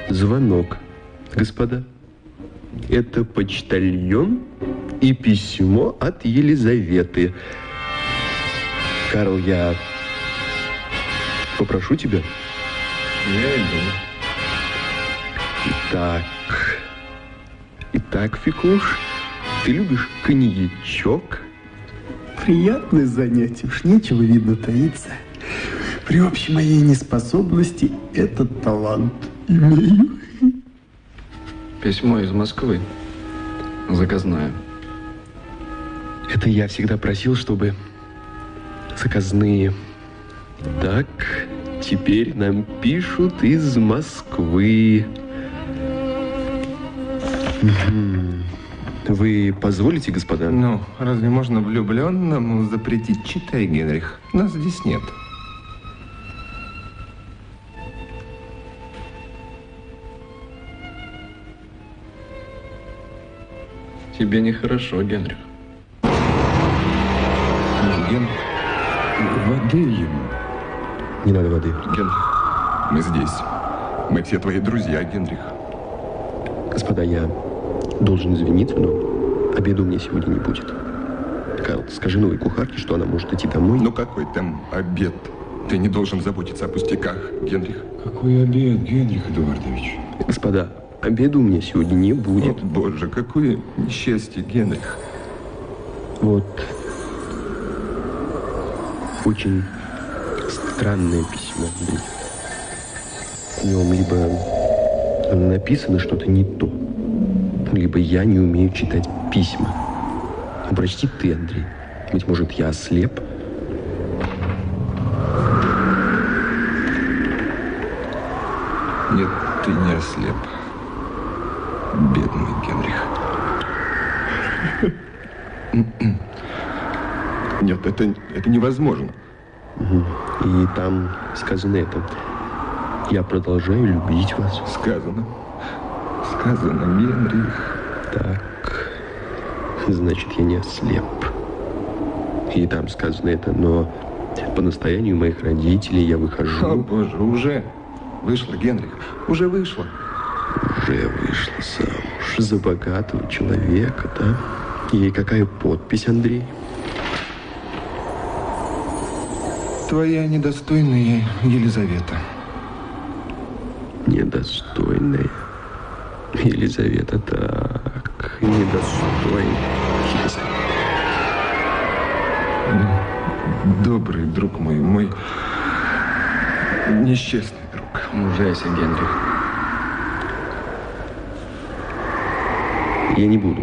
Звонок, господа. Это почтальон и письмо от Елизаветы. Карл, я попрошу тебя. Я иду. Итак, Фикуш, ты любишь коньячок? Приятное занятие, уж нечего, видно, таиться. При общей моей неспособности этот талант имею. Письмо из Москвы. Заказное. Это я всегда просил, чтобы заказные. Так, теперь нам пишут из Москвы. Вы позволите, господа? Ну, разве можно влюбленному запретить? Читай, Генрих. Нас здесь нет. Тебе нехорошо, Генрих. Генрих, воды ему. Не надо воды. Генрих, мы здесь. Мы все твои друзья, Генрих. Господа, я должен извиниться, но обеда у меня сегодня не будет. Карл, скажи новой кухарке, что она может идти домой. Ну какой там обед? Ты не должен заботиться о пустяках, Генрих. Какой обед, Генрих Эдуардович? Господа, обеда у меня сегодня не будет. О, Боже, какое несчастье, Генрих. Вот. Очень странное письмо. В нем либо написано что-то не то, либо я не умею читать письма. Ну, прочти ты, Андрей. Быть может, я ослеп? Нет, ты не ослеп. Бедный Генрих. Нет, это невозможно. И там сказано это. Я продолжаю любить вас. Сказано, Генрих. Так, значит, я не ослеп. И там сказано это, но по настоянию моих родителей я выхожу. О, Боже, уже вышла, Генрих, уже вышла. Уже вышла замуж за богатого человека, да? И какая подпись, Андрей? Твоя недостойная Елизавета. Недостойная Елизавета, так, недостойная. Добрый друг мой несчастный друг. Мужайся, Генрих. Я не буду.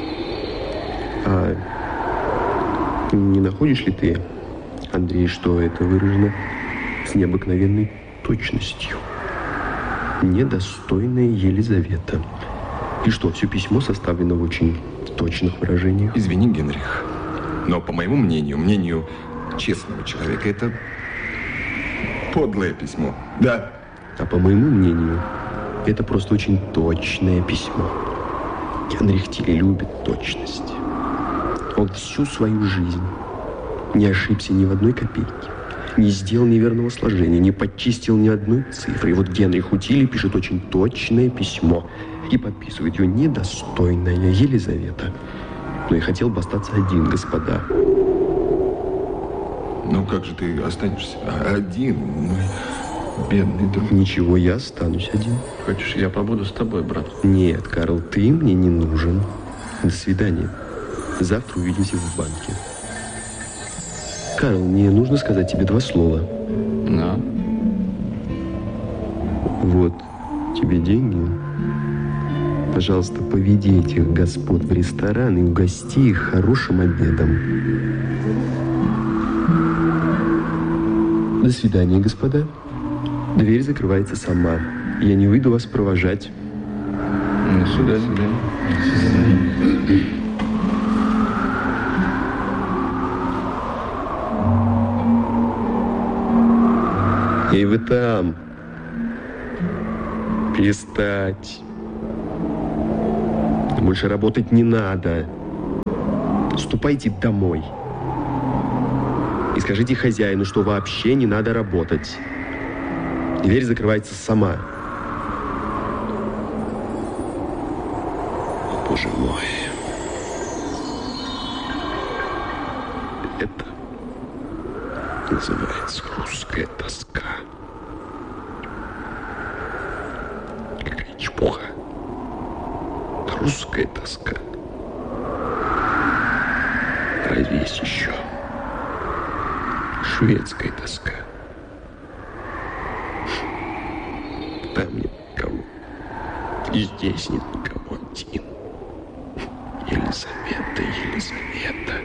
А не находишь ли ты, Андрей, что это выражено с необыкновенной точностью? Недостойная Елизавета. И что, все письмо составлено в очень точных выражениях? Извини, Генрих, но по моему мнению честного человека, это подлое письмо. Да. А по моему мнению, это просто очень точное письмо. Генрих Тилли любит точность. Он всю свою жизнь не ошибся ни в одной копейке, не сделал неверного сложения, не подчистил ни одной цифры. И вот Генрих Тилли пишет очень точное письмо и подписывает ее недостойная Елизавета. Но и хотел бы остаться один, господа. Ну как же ты останешься один, мой бедный друг? Ничего, я останусь один. Хочешь, я побуду с тобой, брат? Нет, Карл, ты мне не нужен. До свидания. Завтра увидимся в банке. Карл, мне нужно сказать тебе 2 слова. Да. Вот тебе деньги. Пожалуйста, поведи этих господ в ресторан и угости их хорошим обедом. До свидания, господа. Дверь закрывается сама. Я не выйду вас провожать. До свидания. Эй, вы там. Перестать. Больше работать не надо. Ступайте домой. И скажите хозяину, что вообще не надо работать. Дверь закрывается сама. Боже мой. Это называется русская тоска. Какая чепуха. Русская тоска. Разве есть еще шведская тоска? Там нет никого. И здесь нет никого. Один. Елизавета, Елизавета.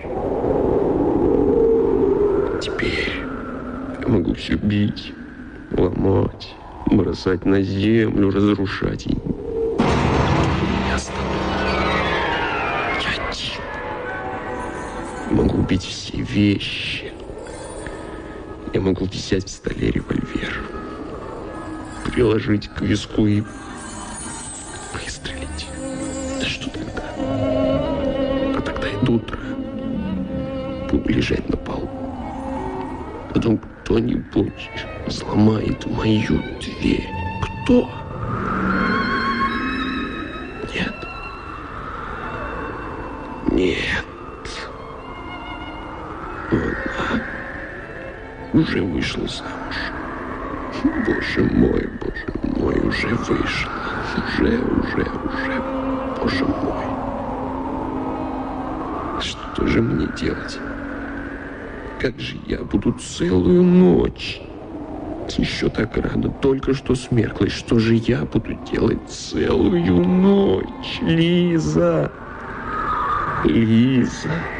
Теперь я могу все бить, ломать, бросать на землю, разрушать. И меня остановить. Я один. Могу убить все вещи. Я могу взять в столе револьвер, приложить к виску и выстрелить. Да что тогда? А тогда и до утра буду лежать на полу. Потом кто-нибудь взломает мою дверь. Кто? Нет. Нет. Она уже вышла замуж. Боже мой, уже вышла. Уже. Боже мой. Что же мне делать? Как же я буду целую ночь? Еще так рано, только что смерклась. Что же я буду делать целую ночь? Лиза! Лиза!